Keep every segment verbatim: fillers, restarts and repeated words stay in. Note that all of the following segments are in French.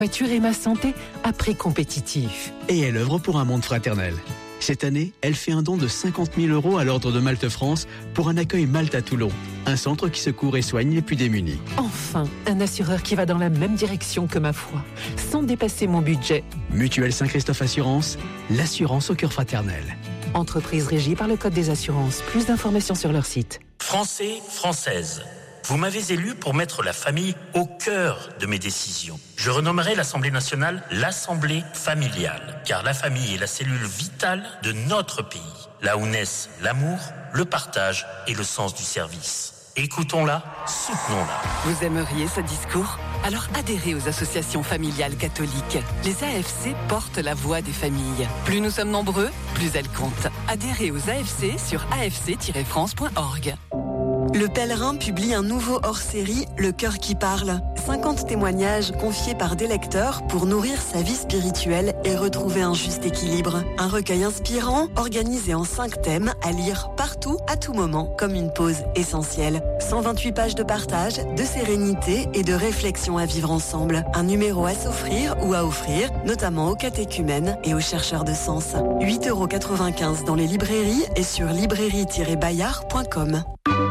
Voiture et ma santé à prix compétitif. Et elle œuvre pour un monde fraternel. Cette année, elle fait un don de cinquante mille euros à l'Ordre de Malte France pour un accueil Malte à Toulon, un centre qui secourt et soigne les plus démunis. Enfin, un assureur qui va dans la même direction que ma foi, sans dépasser mon budget. Mutuelle Saint-Christophe Assurance, l'assurance au cœur fraternel. Entreprise régie par le Code des assurances. Plus d'informations sur leur site. Français, Françaises, vous m'avez élu pour mettre la famille au cœur de mes décisions. Je renommerai l'Assemblée nationale l'Assemblée familiale, car la famille est la cellule vitale de notre pays, là où naissent l'amour, le partage et le sens du service. Écoutons-la, soutenons-la. Vous aimeriez ce discours ? Alors adhérez aux associations familiales catholiques. Les A F C portent la voix des familles. Plus nous sommes nombreux, plus elles comptent. Adhérez aux A F C sur a f c tiret france point org. Le Pèlerin publie un nouveau hors-série, Le Cœur qui parle. cinquante témoignages confiés par des lecteurs pour nourrir sa vie spirituelle et retrouver un juste équilibre. Un recueil inspirant, organisé en cinq thèmes, à lire partout, à tout moment, comme une pause essentielle. cent vingt-huit pages de partage, de sérénité et de réflexion à vivre ensemble. Un numéro à s'offrir ou à offrir, notamment aux catéchumènes et aux chercheurs de sens. huit euros quatre-vingt-quinze dans les librairies et sur librairie tiret bayard point com.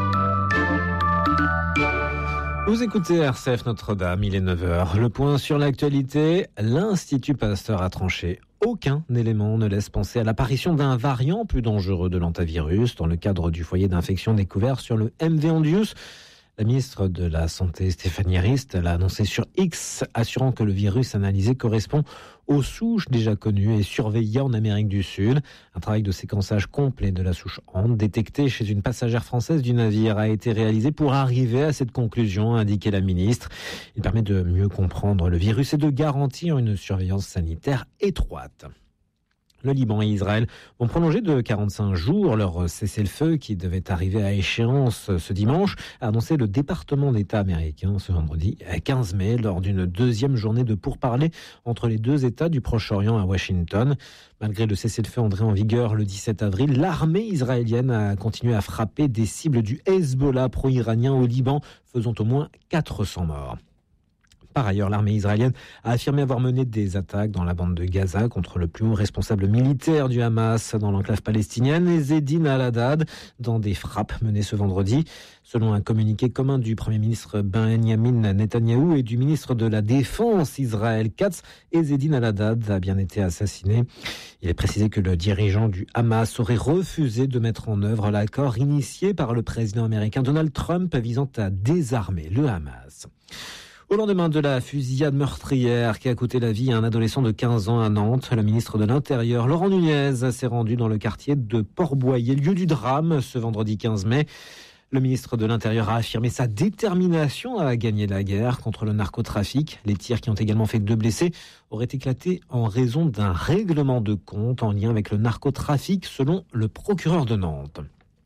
Vous écoutez R C F Notre-Dame, il est neuf heures. Le point sur l'actualité, l'Institut Pasteur a tranché. Aucun élément ne laisse penser à l'apparition d'un variant plus dangereux de l'hantavirus dans le cadre du foyer d'infection découvert sur le M V Ondius. La ministre de la Santé, Stéphanie Rist, l'a annoncé sur X, assurant que le virus analysé correspond aux souches déjà connues et surveillées en Amérique du Sud. Un travail de séquençage complet de la souche Ant, détectée chez une passagère française du navire, a été réalisé pour arriver à cette conclusion, a indiqué la ministre. Il permet de mieux comprendre le virus et de garantir une surveillance sanitaire étroite. Le Liban et Israël vont prolonger de quarante-cinq jours leur cessez-le-feu qui devait arriver à échéance ce dimanche, a annoncé le département d'État américain ce vendredi quinze mai lors d'une deuxième journée de pourparlers entre les deux États du Proche-Orient à Washington. Malgré le cessez-le-feu entré en vigueur le dix-sept avril, l'armée israélienne a continué à frapper des cibles du Hezbollah pro-iranien au Liban, faisant au moins quatre cents morts. Par ailleurs, l'armée israélienne a affirmé avoir mené des attaques dans la bande de Gaza contre le plus haut responsable militaire du Hamas dans l'enclave palestinienne, Ezzedine Al-Haddad, dans des frappes menées ce vendredi. Selon un communiqué commun du Premier ministre Benyamin Netanyahou et du ministre de la Défense Israël Katz, Ezzedine Al-Haddad a bien été assassiné. Il est précisé que le dirigeant du Hamas aurait refusé de mettre en œuvre l'accord initié par le président américain Donald Trump visant à désarmer le Hamas. Au lendemain de la fusillade meurtrière qui a coûté la vie à un adolescent de quinze ans à Nantes, le ministre de l'Intérieur, Laurent Nunez, s'est rendu dans le quartier de Port-Boyer, lieu du drame, ce vendredi quinze mai. Le ministre de l'Intérieur a affirmé sa détermination à gagner la guerre contre le narcotrafic. Les tirs qui ont également fait deux blessés auraient éclaté en raison d'un règlement de compte en lien avec le narcotrafic, selon le procureur de Nantes.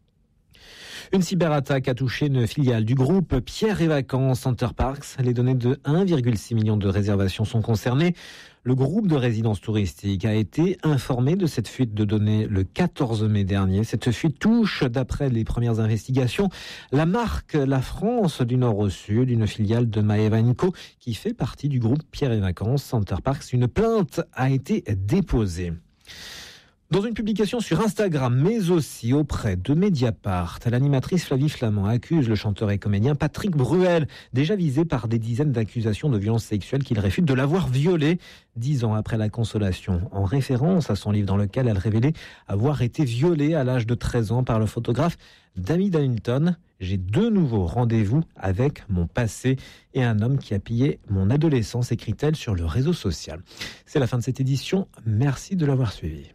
Une cyberattaque a touché une filiale du groupe Pierre et Vacances Center Parks. Les données de un virgule six million de réservations sont concernées. Le groupe de résidences touristiques a été informé de cette fuite de données le quatorze mai dernier. Cette fuite touche, d'après les premières investigations, la marque La France du Nord au Sud, une filiale de Maeva Co qui fait partie du groupe Pierre et Vacances Center Parks. Une plainte a été déposée. Dans une publication sur Instagram, mais aussi auprès de Mediapart, l'animatrice Flavie Flamand accuse le chanteur et comédien Patrick Bruel, déjà visé par des dizaines d'accusations de violences sexuelles, qu'il réfute de l'avoir violé dix ans après la consolation, en référence à son livre dans lequel elle révélait avoir été violée à l'âge de treize ans par le photographe David Hamilton. J'ai deux nouveaux rendez-vous avec mon passé et un homme qui a pillé mon adolescence, écrit-elle sur le réseau social. C'est la fin de cette édition. Merci de l'avoir suivi.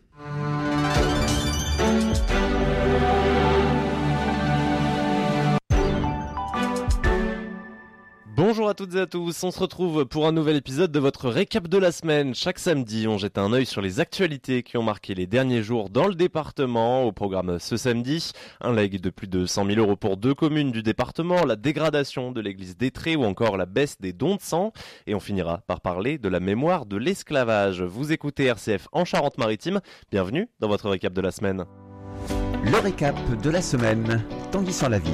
Bonjour à toutes et à tous, on se retrouve pour un nouvel épisode de votre récap de la semaine. Chaque samedi, on jette un œil sur les actualités qui ont marqué les derniers jours dans le département. Au programme ce samedi, un legs de plus de cent mille euros pour deux communes du département, la dégradation de l'église d'Étré ou encore la baisse des dons de sang. Et on finira par parler de la mémoire de l'esclavage. Vous écoutez R C F en Charente-Maritime, bienvenue dans votre récap de la semaine. Le récap de la semaine, Tanguy sur la ville.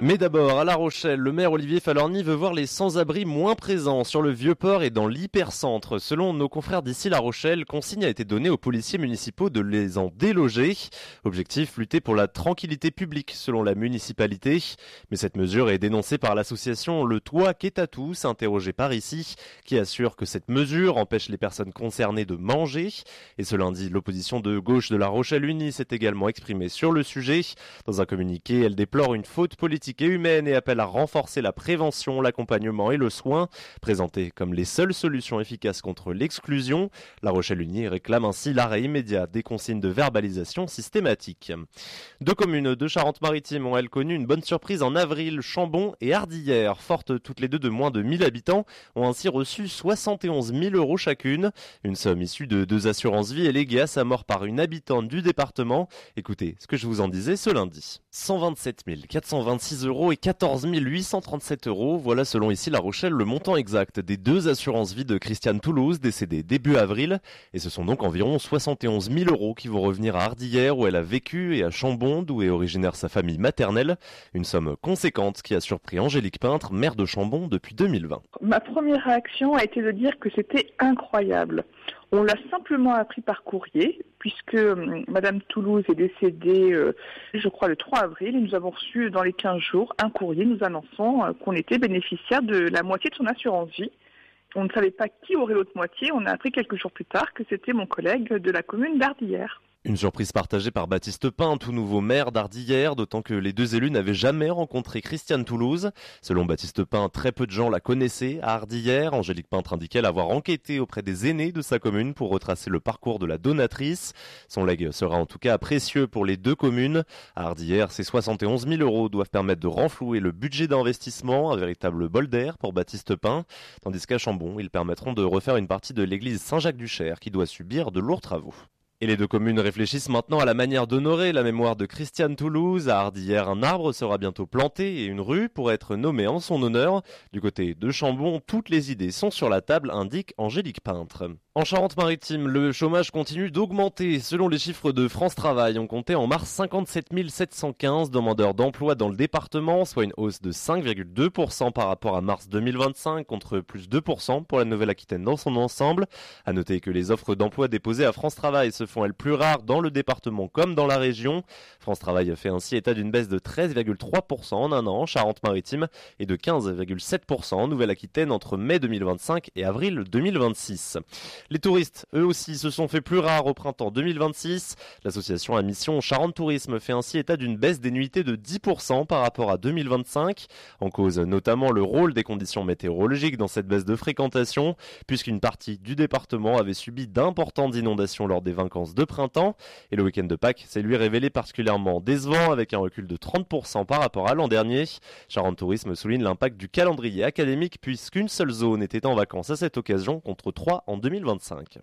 Mais d'abord, à La Rochelle, le maire Olivier Falorni veut voir les sans-abri moins présents sur le Vieux-Port et dans l'hypercentre. Selon nos confrères d'ici La Rochelle, consigne a été donnée aux policiers municipaux de les en déloger. Objectif, lutter pour la tranquillité publique selon la municipalité. Mais cette mesure est dénoncée par l'association Le Toit qu'est à tous, interrogée par ici, qui assure que cette mesure empêche les personnes concernées de manger. Et ce lundi, l'opposition de gauche de La Rochelle Unie s'est également exprimée sur le sujet. Dans un communiqué, elle déplore une faute politique et humaine et appelle à renforcer la prévention, l'accompagnement et le soin, présentés comme les seules solutions efficaces contre l'exclusion. La Rochelle Unie réclame ainsi l'arrêt immédiat des consignes de verbalisation systématique. Deux communes de Charente-Maritime ont elles connu une bonne surprise en avril. Chambon et Ardillères, fortes toutes les deux de moins de mille habitants, ont ainsi reçu soixante et onze mille euros chacune. Une somme issue de deux assurances vie et léguée à sa mort par une habitante du département. Écoutez ce que je vous en disais ce lundi. cent vingt-sept mille quatre cent vingt-six euros et quatorze mille huit cent trente-sept euros. Voilà selon ici La Rochelle le montant exact des deux assurances vie de Christiane Toulouse, décédée début avril. Et ce sont donc environ soixante et onze mille euros qui vont revenir à Ardillères où elle a vécu et à Chambon d'où est originaire sa famille maternelle. Une somme conséquente qui a surpris Angélique Peintre, maire de Chambon depuis deux mille vingt. Ma première réaction a été de dire que c'était incroyable. On l'a simplement appris par courrier, puisque euh, Madame Toulouse est décédée, euh, je crois, le trois avril, et nous avons reçu dans les quinze jours un courrier nous annonçant euh, qu'on était bénéficiaire de la moitié de son assurance vie. On ne savait pas qui aurait l'autre moitié, on a appris quelques jours plus tard que c'était mon collègue de la commune d'Ardillères. Une surprise partagée par Baptiste Pin, tout nouveau maire d'Ardillères, d'autant que les deux élus n'avaient jamais rencontré Christiane Toulouse. Selon Baptiste Pin, très peu de gens la connaissaient à Ardillères. Angélique Peintre indiquait l'avoir enquêté auprès des aînés de sa commune pour retracer le parcours de la donatrice. Son legs sera en tout cas précieux pour les deux communes. À Ardillères, ces soixante et onze mille euros doivent permettre de renflouer le budget d'investissement, un véritable bol d'air pour Baptiste Pin. Tandis qu'à Chambon, ils permettront de refaire une partie de l'église Saint-Jacques-du-Cher qui doit subir de lourds travaux. Et les deux communes réfléchissent maintenant à la manière d'honorer la mémoire de Christiane Toulouse. À Ardillères, un arbre sera bientôt planté et une rue pourrait être nommée en son honneur. Du côté de Chambon, toutes les idées sont sur la table, indique Angélique Peintre. En Charente-Maritime, le chômage continue d'augmenter. Selon les chiffres de France Travail, on comptait en mars cinquante-sept mille sept cent quinze demandeurs d'emploi dans le département, soit une hausse de cinq virgule deux pour cent par rapport à mars deux mille vingt-cinq, contre plus deux pour cent pour la Nouvelle-Aquitaine dans son ensemble. À noter que les offres d'emploi déposées à France Travail se font elles plus rares dans le département comme dans la région. France Travail fait ainsi état d'une baisse de treize virgule trois pour cent en un an en Charente-Maritime et de quinze virgule sept pour cent en Nouvelle-Aquitaine entre mai deux mille vingt-cinq et avril deux mille vingt-six. Les touristes, eux aussi, se sont fait plus rares au printemps deux mille vingt-six. L'association à mission Charente Tourisme fait ainsi état d'une baisse des nuitées de dix pour cent par rapport à deux mille vingt-cinq. En cause notamment le rôle des conditions météorologiques dans cette baisse de fréquentation, puisqu'une partie du département avait subi d'importantes inondations lors des vacances de printemps. Et le week-end de Pâques s'est lui révélé particulièrement décevant avec un recul de trente pour cent par rapport à l'an dernier. Charente Tourisme souligne l'impact du calendrier académique puisqu'une seule zone était en vacances à cette occasion contre trois en deux mille vingt-cinq.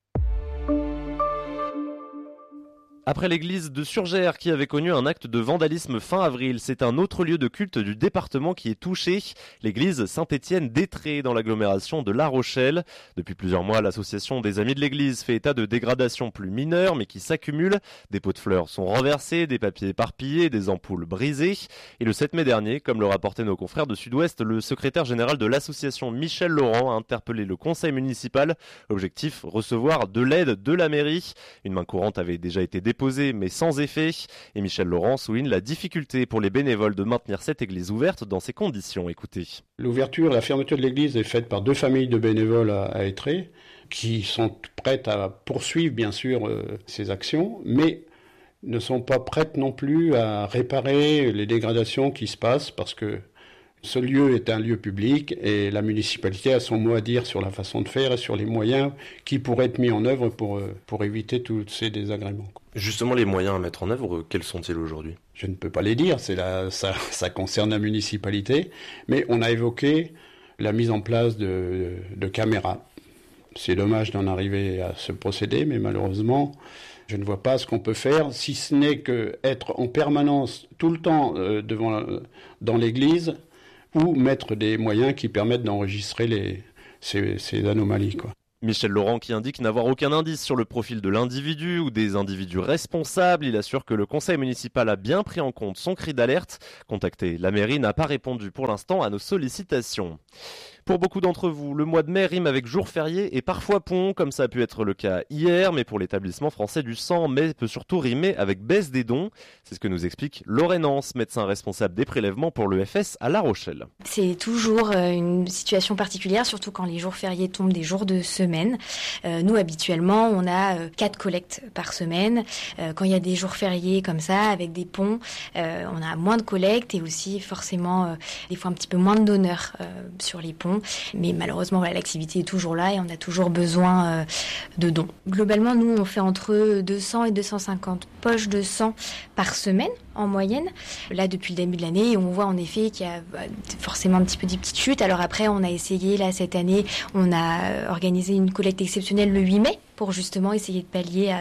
Après l'église de Surgères qui avait connu un acte de vandalisme fin avril, c'est un autre lieu de culte du département qui est touché, l'église Saint-Étienne d'Étré dans l'agglomération de La Rochelle. Depuis plusieurs mois, l'association des Amis de l'église fait état de dégradations plus mineures mais qui s'accumulent. Des pots de fleurs sont renversés, des papiers éparpillés, des ampoules brisées. Et le sept mai dernier, comme le rapportaient nos confrères de Sud-Ouest, le secrétaire général de l'association Michel Laurent a interpellé le conseil municipal. Objectif, recevoir de l'aide de la mairie. Une main courante avait déjà été déposée Posé, mais sans effet. Et Michel Laurent souligne la difficulté pour les bénévoles de maintenir cette église ouverte dans ces conditions. Écoutez. L'ouverture, la fermeture de l'église est faite par deux familles de bénévoles à, à Étré, qui sont prêtes à poursuivre, bien sûr, euh, ces actions, mais ne sont pas prêtes non plus à réparer les dégradations qui se passent, parce que ce lieu est un lieu public et la municipalité a son mot à dire sur la façon de faire et sur les moyens qui pourraient être mis en œuvre pour, pour éviter tous ces désagréments. Justement, les moyens à mettre en œuvre, quels sont-ils aujourd'hui ? Je ne peux pas les dire, c'est la, ça, ça concerne la municipalité, mais on a évoqué la mise en place de, de caméras. C'est dommage d'en arriver à ce procédé, mais malheureusement, je ne vois pas ce qu'on peut faire, si ce n'est qu'être en permanence, tout le temps, euh, devant, dans l'église, ou mettre des moyens qui permettent d'enregistrer les, ces, ces anomalies, quoi. Michel Laurent qui indique n'avoir aucun indice sur le profil de l'individu ou des individus responsables. Il assure que le conseil municipal a bien pris en compte son cri d'alerte. Contacté, la mairie n'a pas répondu pour l'instant à nos sollicitations. Pour beaucoup d'entre vous, le mois de mai rime avec jour férié et parfois pont, comme ça a pu être le cas hier, mais pour l'établissement français du sang, mai peut surtout rimer avec baisse des dons. C'est ce que nous explique Lorraine Nance, médecin responsable des prélèvements pour l'E F S à La Rochelle. C'est toujours une situation particulière, surtout quand les jours fériés tombent des jours de semaine. Euh, nous, habituellement, on a quatre collectes par semaine. Euh, quand il y a des jours fériés comme ça, avec des ponts, euh, on a moins de collectes et aussi forcément euh, des fois un petit peu moins de donneurs euh, sur les ponts. Mais malheureusement, voilà, l'activité est toujours là et on a toujours besoin euh, de dons. Globalement, nous, on fait entre deux cents et deux cent cinquante poches de sang par semaine en moyenne. Là, depuis le début de l'année, on voit en effet qu'il y a forcément un petit peu des petites chutes. Alors après, on a essayé, là, cette année, on a organisé une collecte exceptionnelle le huit mai pour justement essayer de pallier à